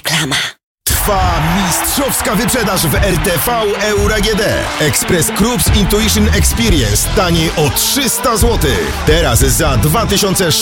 Reklama. Trwa mistrzowska wyprzedaż w RTV Euro AGD. Express Cruise Intuition Experience taniej o 300 zł. Teraz za 2600